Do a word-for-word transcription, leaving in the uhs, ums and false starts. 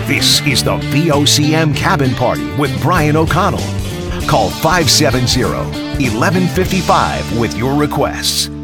This is the V O C M Cabin Party with Brian O'Connell. Call five seven zero, one one five five with your requests.